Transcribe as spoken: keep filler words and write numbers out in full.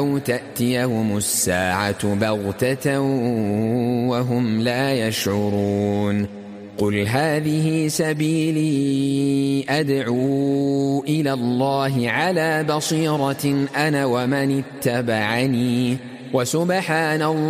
أو تأتيهم الساعة بغتة وهم لا يشعرون قل هذه سبيلي أدعو إلى الله على بصيرة أنا ومن اتبعني وسبحان الله